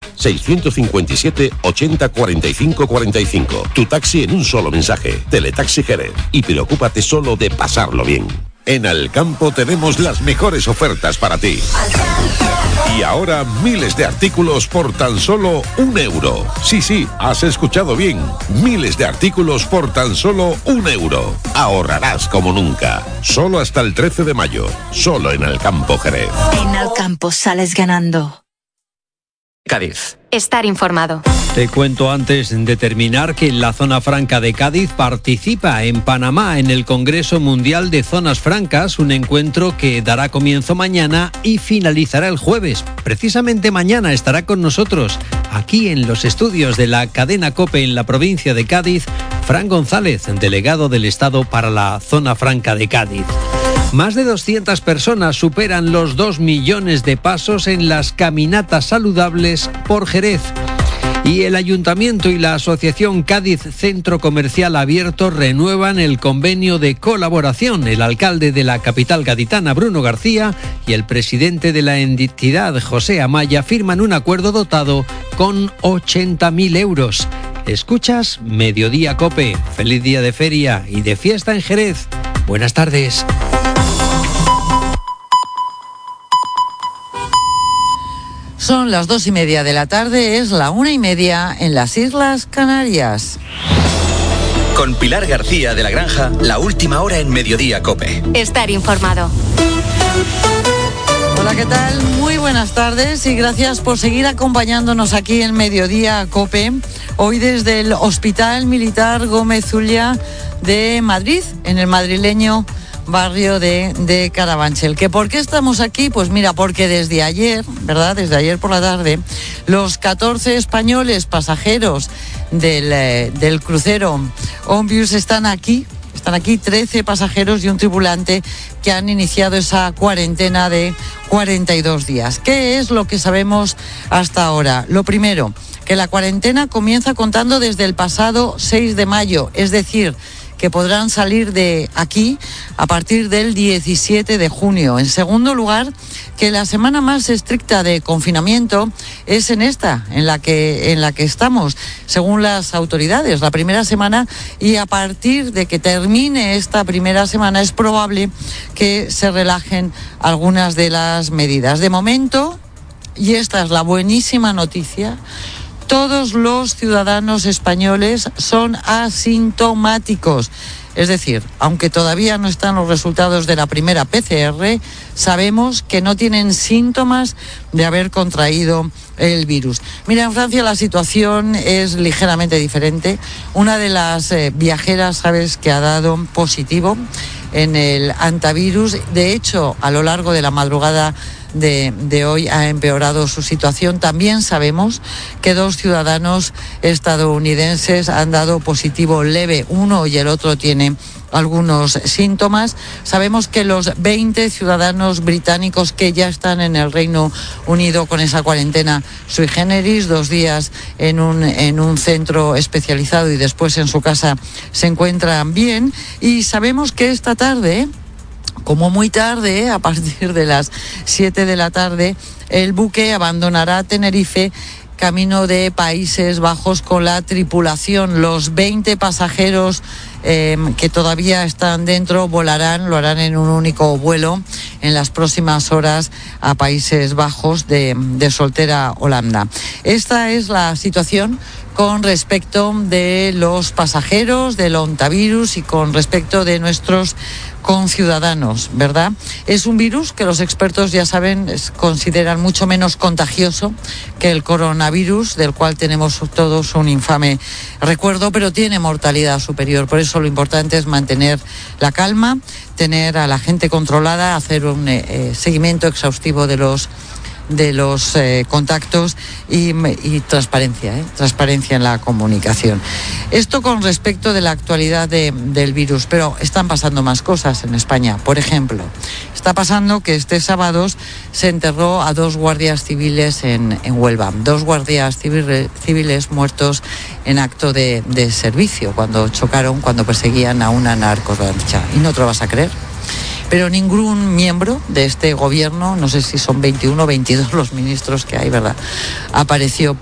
657 80 45 45. Tu taxi en un solo mensaje. Teletaxi Jerez. Y preocúpate solo de pasarlo bien. En Alcampo tenemos las mejores ofertas para ti. Y ahora miles de artículos por tan solo €1. Sí, has escuchado bien. Miles de artículos por tan solo €1. Ahorrarás como nunca. Solo hasta el 13 de mayo. Solo en Alcampo Jerez. En Alcampo sales ganando. Cádiz. Estar informado. Te cuento antes de terminar que la Zona Franca de Cádiz participa en Panamá en el Congreso Mundial de Zonas Francas, un encuentro que dará comienzo mañana y finalizará el jueves. Precisamente mañana estará con nosotros, aquí en los estudios de la cadena COPE en la provincia de Cádiz, Fran González, delegado del Estado para la Zona Franca de Cádiz. Más de 200 personas superan los 2 millones de pasos en las caminatas saludables por Jerez. Y el Ayuntamiento y la Asociación Cádiz Centro Comercial Abierto renuevan el convenio de colaboración. El alcalde de la capital gaditana, Bruno García, y el presidente de la entidad, José Amaya, firman un acuerdo dotado con 80.000 euros. Escuchas Mediodía COPE. Feliz día de feria y de fiesta en Jerez. Buenas tardes. Son las 2:30 de la tarde, es la 1:30 en las Islas Canarias. Con Pilar García de la Granja, la última hora en Mediodía COPE. Estar informado. Hola, ¿qué tal? Muy buenas tardes y gracias por seguir acompañándonos aquí en Mediodía COPE. Hoy desde el Hospital Militar Gómez Ulla de Madrid, en el madrileño barrio de Carabanchel. ¿Que por qué estamos aquí? Pues mira, porque desde ayer, ¿verdad? Desde ayer por la tarde, los 14 españoles pasajeros del crucero Ombius están aquí, 13 pasajeros y un tripulante que han iniciado esa cuarentena de 42 días. ¿Qué es lo que sabemos hasta ahora? Lo primero, que la cuarentena comienza contando desde el pasado 6 de mayo, es decir, que podrán salir de aquí a partir del 17 de junio. En segundo lugar, que la semana más estricta de confinamiento es en la que estamos, según las autoridades, la primera semana, y a partir de que termine esta primera semana es probable que se relajen algunas de las medidas. De momento, y esta es la buenísima noticia, todos los ciudadanos españoles son asintomáticos. Es decir, aunque todavía no están los resultados de la primera PCR, sabemos que no tienen síntomas de haber contraído el virus. Mira, en Francia la situación es ligeramente diferente. Una de las viajeras, sabes, que ha dado positivo en el antivirus. De hecho, a lo largo de la madrugada de hoy ha empeorado su situación. También sabemos que 2 ciudadanos estadounidenses han dado positivo leve, uno y el otro tiene algunos síntomas. Sabemos que los 20 ciudadanos británicos que ya están en el Reino Unido con esa cuarentena sui generis, 2 días en un centro especializado y después en su casa, se encuentran bien. Y sabemos que esta tarde, como muy tarde, a partir de las 7 de la tarde, el buque abandonará Tenerife camino de Países Bajos con la tripulación. Los 20 pasajeros que todavía están dentro lo harán en un único vuelo en las próximas horas a Países Bajos de Soltera, Holanda. Esta es la situación con respecto de los pasajeros del ontavirus y con respecto de nuestros conciudadanos, ¿verdad? Es un virus que los expertos ya saben, consideran mucho menos contagioso que el coronavirus, del cual tenemos todos un infame recuerdo, pero tiene mortalidad superior. Por eso lo importante es mantener la calma, tener a la gente controlada, hacer un seguimiento exhaustivo de los contactos y transparencia en la comunicación. Esto con respecto de la actualidad del virus, pero están pasando más cosas en España. Por ejemplo, está pasando que este sábado se enterró a 2 guardias civiles en Huelva, 2 guardias civiles muertos en acto de servicio cuando perseguían a una narcolancha. ¿Y no te lo vas a creer? pero ningún miembro de este gobierno, no sé si son 21 o 22 los ministros que hay, ¿verdad?, apareció